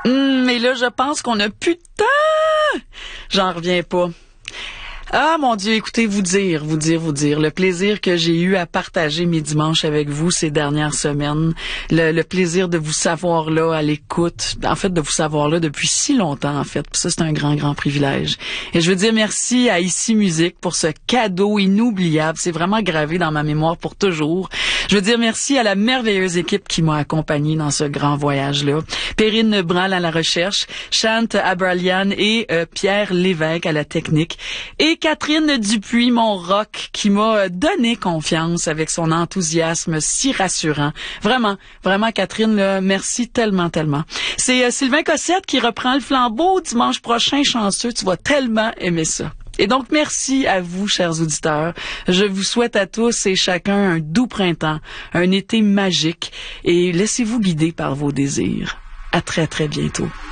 Mais là, je pense qu'on a plus de temps. J'en reviens pas. Ah, mon Dieu, écoutez, vous dire, le plaisir que j'ai eu à partager mes dimanches avec vous ces dernières semaines, le plaisir de vous savoir là à l'écoute, en fait, de vous savoir là depuis si longtemps, en fait. Puis ça, c'est un grand, grand privilège. Et je veux dire merci à Ici Musique pour ce cadeau inoubliable. C'est vraiment gravé dans ma mémoire pour toujours. Je veux dire merci à la merveilleuse équipe qui m'a accompagnée dans ce grand voyage-là. Perrine Bral à la recherche, Chant Abralian et Pierre Lévesque à la technique. Et Catherine Dupuis, mon rock, qui m'a donné confiance avec son enthousiasme si rassurant. Vraiment, vraiment, Catherine, là, merci tellement, tellement. C'est Sylvain Cossette qui reprend le flambeau dimanche prochain, chanceux. Tu vas tellement aimer ça. Et donc, merci à vous, chers auditeurs. Je vous souhaite à tous et chacun un doux printemps, un été magique et laissez-vous guider par vos désirs. À très, très bientôt.